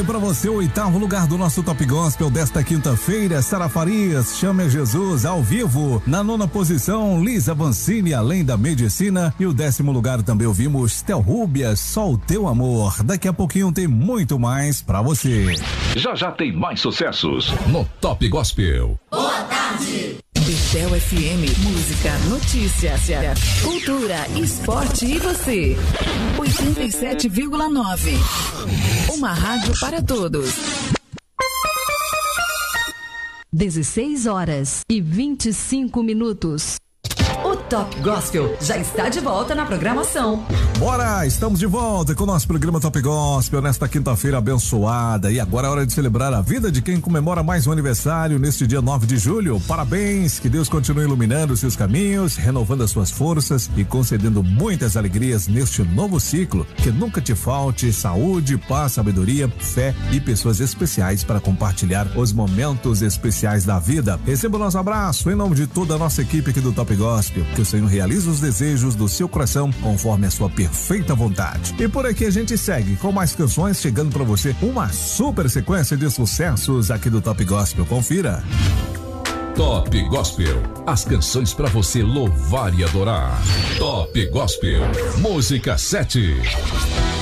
aí pra você o 8º lugar do nosso Top Gospel desta quinta-feira, Sara Farias, Chame a Jesus ao vivo. Na 9ª posição, Lisa Vancini, Além da Medicina. E o 10º lugar também ouvimos Tel Rúbia, Só o Teu Amor. Daqui a pouquinho tem muito mais pra você. Já tem mais sucessos no Top Gospel. Boa tarde. Bebel FM, música, notícias, cultura, esporte e você. 87,9. Uma rádio para todos. 16h25. O Top Gospel já está de volta na programação. Bora, estamos de volta com o nosso programa Top Gospel nesta quinta-feira abençoada. E agora é hora de celebrar a vida de quem comemora mais um aniversário neste dia 9 de julho. Parabéns, que Deus continue iluminando seus caminhos, renovando as suas forças e concedendo muitas alegrias neste novo ciclo. Que nunca te falte saúde, paz, sabedoria, fé e pessoas especiais para compartilhar os momentos especiais da vida. Receba o nosso abraço em nome de toda a nossa equipe aqui do Top Gospel. Que o Senhor realize os desejos do seu coração conforme a sua perfeita vontade. E por aqui a gente segue com mais canções chegando para você, uma super sequência de sucessos aqui do Top Gospel. Confira. Top Gospel, as canções para você louvar e adorar. Top Gospel, música 7.